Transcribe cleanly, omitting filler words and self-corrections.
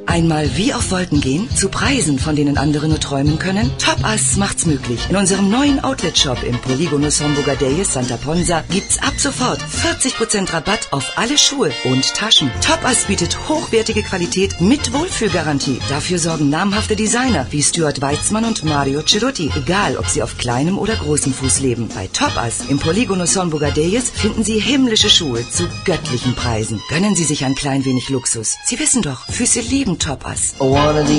Einmal wie auf Wolken gehen, zu Preisen, von denen andere nur träumen können? Topaz macht's möglich. In unserem neuen Outlet-Shop im Polygonus Homburger Deyes Santa Ponsa gibt's ab sofort 40% Rabatt auf alle Schuhe und Taschen. Topaz bietet hochwertige Qualität mit Wohlfühlgarantie. Dafür sorgen namhafte Designer wie Stuart Weitzman und Mario Cerutti, egal ob sie auf kleinem oder großem Fuß leben. Bei Topaz im Polygonus Homburger Deyes finden Sie himmlische Schuhe zu göttlichen Preisen. Gönnen Sie sich ein klein wenig Luxus. Sie wissen doch, Füße lieben Topaz.